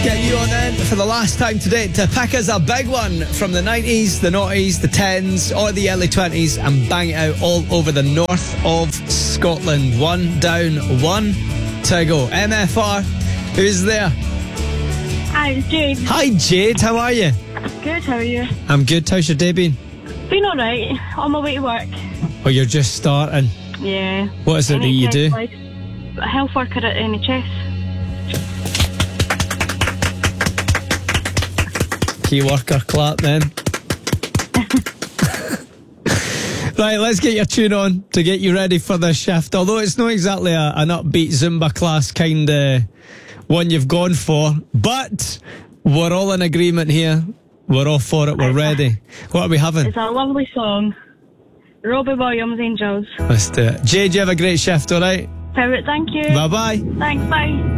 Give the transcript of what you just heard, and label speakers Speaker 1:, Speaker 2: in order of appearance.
Speaker 1: Get you on in for the last time today to pick us a big one from the 90s, the noughties, the 10s, or the early 20s and bang it out all over the north of Scotland. One down, one to go. MFR, who's there?
Speaker 2: Hi, it's Jade.
Speaker 1: Hi Jade, how are you?
Speaker 2: Good, how are you?
Speaker 1: I'm good, how's your day been?
Speaker 2: Been alright. On my way to work.
Speaker 1: Oh, you're just starting?
Speaker 2: Yeah.
Speaker 1: What is it that you do?
Speaker 2: A health worker at NHS.
Speaker 1: Key worker clap then. Right, let's get your tune on to get you ready for this shift. Although it's not exactly an upbeat Zumba class kind of one you've gone for, but we're all in agreement here. We're all for it. We're ready. What are we having?
Speaker 2: It's a lovely song. Robbie Williams, Angels.
Speaker 1: Let's do it. Jade, you have a great shift, all right?
Speaker 2: Perfect, thank you.
Speaker 1: Bye-bye.
Speaker 2: Thanks, bye.